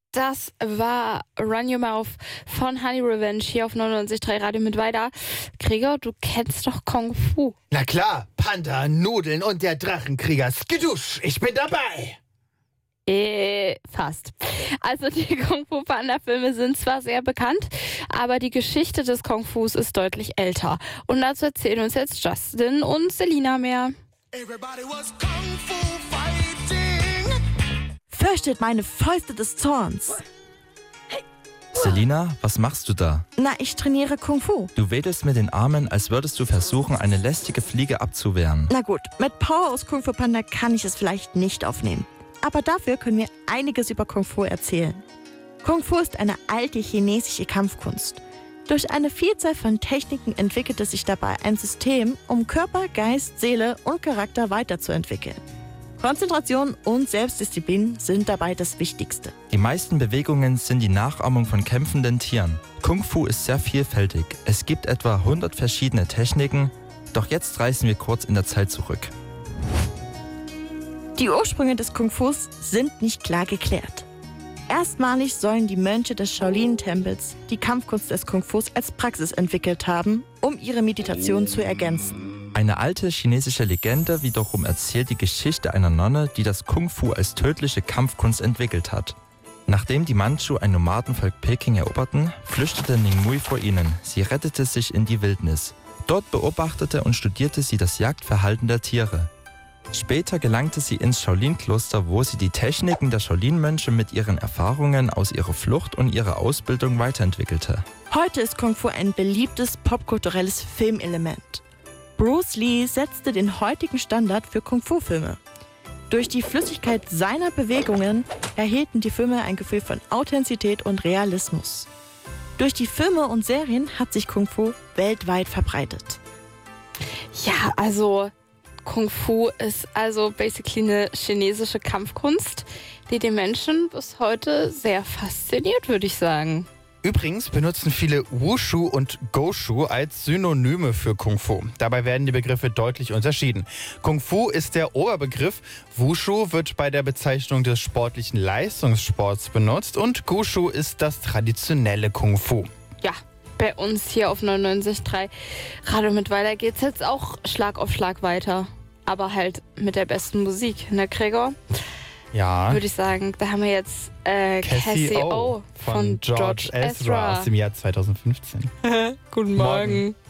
Das war Run Your Mouth von Honey Revenge hier auf 99.3 Radio mit weiter. Gregor, du kennst doch Kung Fu. Na klar, Panda, Nudeln und der Drachenkrieger. Skidusch, ich bin dabei. Fast. Also die Kung Fu Panda Filme sind zwar sehr bekannt, aber die Geschichte des Kung Fus ist deutlich älter. Und dazu erzählen uns jetzt Justin und Selina mehr. Everybody was Kung Fu fighting. Fürchtet meine Fäuste des Zorns. Selina, was machst du da? Na, ich trainiere Kung Fu. Du wedelst mit den Armen, als würdest du versuchen, eine lästige Fliege abzuwehren. Na gut, mit Power aus Kung Fu Panda kann ich es vielleicht nicht aufnehmen. Aber dafür können wir einiges über Kung Fu erzählen. Kung Fu ist eine alte chinesische Kampfkunst. Durch eine Vielzahl von Techniken entwickelte sich dabei ein System, um Körper, Geist, Seele und Charakter weiterzuentwickeln. Konzentration und Selbstdisziplin sind dabei das Wichtigste. Die meisten Bewegungen sind die Nachahmung von kämpfenden Tieren. Kung Fu ist sehr vielfältig. Es gibt etwa 100 verschiedene Techniken. Doch jetzt reisen wir kurz in der Zeit zurück. Die Ursprünge des Kung Fus sind nicht klar geklärt. Erstmalig sollen die Mönche des Shaolin-Tempels die Kampfkunst des Kung Fus als Praxis entwickelt haben, um ihre Meditation zu ergänzen. Eine alte chinesische Legende wiederum erzählt die Geschichte einer Nonne, die das Kung Fu als tödliche Kampfkunst entwickelt hat. Nachdem die Mandschu ein Nomadenvolk Peking eroberten, flüchtete Ningmui vor ihnen. Sie rettete sich in die Wildnis. Dort beobachtete und studierte sie das Jagdverhalten der Tiere. Später gelangte sie ins Shaolin-Kloster, wo sie die Techniken der Shaolin-Mönche mit ihren Erfahrungen aus ihrer Flucht und ihrer Ausbildung weiterentwickelte. Heute ist Kung Fu ein beliebtes popkulturelles Filmelement. Bruce Lee setzte den heutigen Standard für Kung Fu-Filme. Durch die Flüssigkeit seiner Bewegungen erhielten die Filme ein Gefühl von Authentizität und Realismus. Durch die Filme und Serien hat sich Kung Fu weltweit verbreitet. Ja, also Kung Fu ist also basically eine chinesische Kampfkunst, die den Menschen bis heute sehr fasziniert, würde ich sagen. Übrigens benutzen viele Wushu und Goshu als Synonyme für Kung Fu. Dabei werden die Begriffe deutlich unterschieden. Kung Fu ist der Oberbegriff, Wushu wird bei der Bezeichnung des sportlichen Leistungssports benutzt und Goshu ist das traditionelle Kung Fu. Ja, bei uns hier auf 99.3 Radio mit weiter geht's jetzt auch Schlag auf Schlag weiter. Aber halt mit der besten Musik, ne Gregor? Ja. Würde ich sagen, da haben wir jetzt Cassie O von George Ezra aus dem Jahr 2015. Guten Morgen.